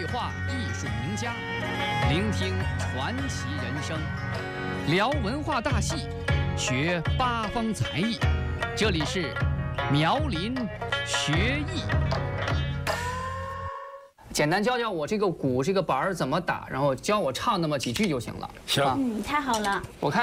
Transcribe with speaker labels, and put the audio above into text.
Speaker 1: 话艺术名家，聆听传奇人生，聊文化大戏，学八方才艺。这里是苗林学艺。简单教教我这个鼓这个板儿怎么打，然后教我唱那么几句就行了。
Speaker 2: 行，
Speaker 3: 太好了。
Speaker 1: 我看。